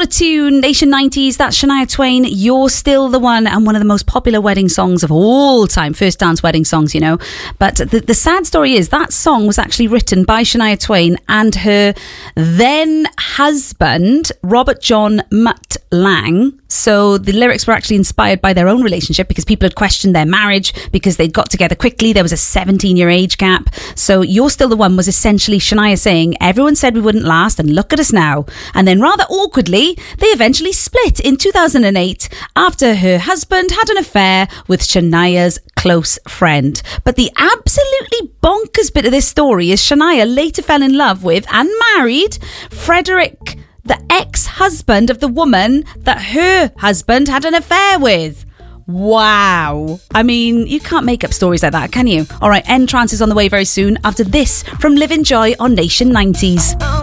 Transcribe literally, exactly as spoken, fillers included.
tune, Nation nineties, that's Shania Twain, You're Still the One, and one of the most popular wedding songs of all time, first dance wedding songs, you know. But the, the sad story is that song was actually written by Shania Twain and her then husband, Robert John Mutt Lang. So the lyrics were actually inspired by their own relationship because people had questioned their marriage because they'd got together quickly. There was a seventeen year age gap. So You're Still the One was essentially Shania saying, everyone said we wouldn't last and look at us now. And then rather awkwardly, they eventually split in two thousand eight after her husband had an affair with Shania's close friend. But the absolutely bonkers bit of this story is Shania later fell in love with and married Frederick, the ex-husband of the woman that her husband had an affair with. Wow. I mean, you can't make up stories like that, can you? All right, N Trance is on the way very soon after this from Live in Joy on Nation nineties.